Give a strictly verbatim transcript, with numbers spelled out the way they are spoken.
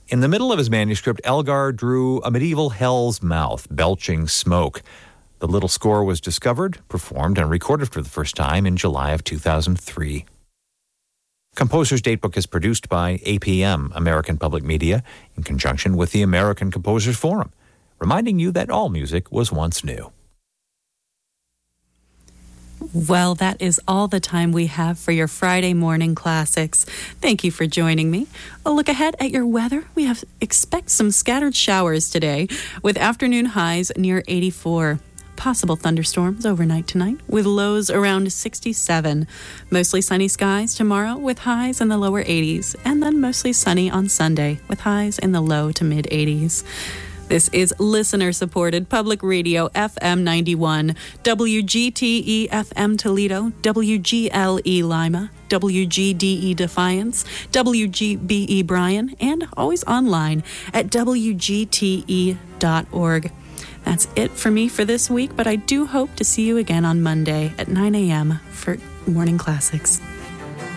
In the middle of his manuscript, Elgar drew a medieval hell's mouth, belching smoke. The little score was discovered, performed, and recorded for the first time in July of two thousand three. Composer's Datebook is produced by A P M, American Public Media, in conjunction with the American Composers Forum, reminding you that all music was once new. Well, that is all the time we have for your Friday morning classics. Thank you for joining me. A look ahead at your weather. We have expect some scattered showers today with afternoon highs near eighty-four. Possible thunderstorms overnight tonight with lows around sixty-seven. Mostly sunny skies tomorrow with highs in the lower eighties, and then mostly sunny on Sunday with highs in the low to mid eighties. This is listener-supported Public Radio F M ninety-one, W G T E F M Toledo, W G L E Lima, W G D E Defiance, W G B E Bryan, and always online at W G T E dot org. That's it for me for this week, but I do hope to see you again on Monday at nine a.m. for Morning Classics.